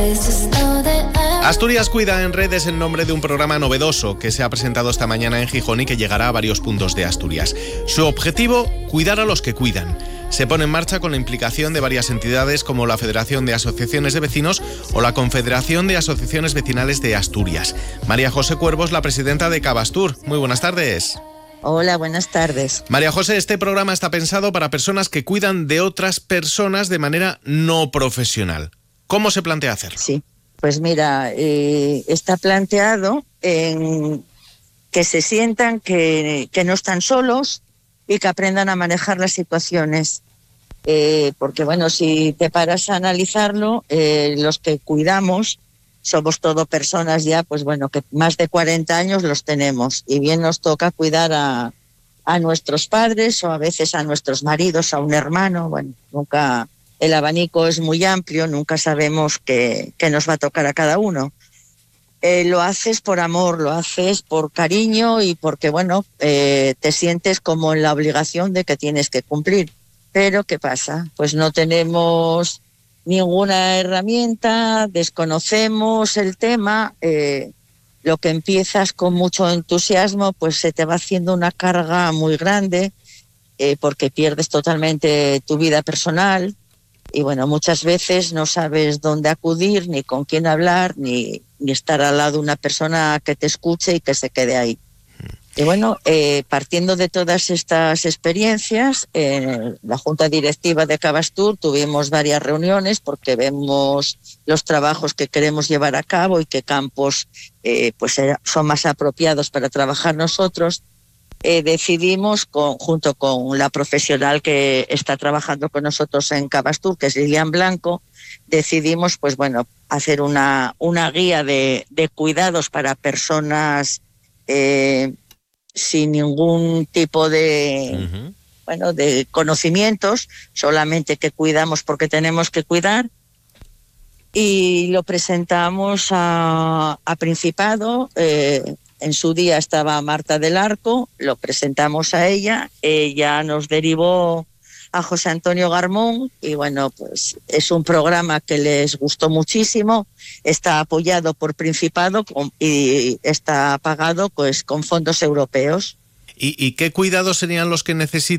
Asturias Cuida en redes en nombre de un programa novedoso que se ha presentado esta mañana en Gijón y que llegará a varios puntos de Asturias. Su objetivo, cuidar a los que cuidan. Se pone en marcha con la implicación de varias entidades como la Federación de Asociaciones de Vecinos o la Confederación de Asociaciones Vecinales de Asturias. María José Cuervos, la presidenta de Cabastur. Muy buenas tardes. Hola, buenas tardes. María José, este programa está pensado para personas que cuidan de otras personas de manera no profesional. ¿Cómo se plantea hacerlo? Sí, pues mira, está planteado en que se sientan que no están solos y que aprendan a manejar las situaciones. Porque bueno, si te paras a analizarlo, los que cuidamos somos todo personas ya, pues bueno, que más de 40 años los tenemos y bien nos toca cuidar a nuestros padres o a veces a nuestros maridos, a un hermano. Bueno, nunca, el abanico es muy amplio, nunca sabemos qué nos va a tocar a cada uno. Lo haces por amor, lo haces por cariño y porque, bueno, te sientes como en la obligación de que tienes que cumplir. Pero, ¿qué pasa? Pues no tenemos ninguna herramienta, desconocemos el tema, lo que empiezas con mucho entusiasmo, pues se te va haciendo una carga muy grande, porque pierdes totalmente tu vida personal y bueno, muchas veces no sabes dónde acudir, ni con quién hablar, ni estar al lado de una persona que te escuche y que se quede ahí. Y bueno, partiendo de todas estas experiencias, en la Junta Directiva de Cabastur tuvimos varias reuniones porque vemos los trabajos que queremos llevar a cabo y qué campos pues son más apropiados para trabajar nosotros. Decidimos, junto con la profesional que está trabajando con nosotros en Cabastur, que es Lilian Blanco, decidimos pues bueno, hacer una guía de cuidados para personas sin ningún tipo de, bueno, de conocimientos, solamente que cuidamos porque tenemos que cuidar. Y lo presentamos a Principado. En su día estaba Marta del Arco, lo presentamos a ella nos derivó a José Antonio Garmón y bueno, pues es un programa que les gustó muchísimo, está apoyado por Principado y está pagado pues con fondos europeos. ¿Y qué cuidados serían los que necesita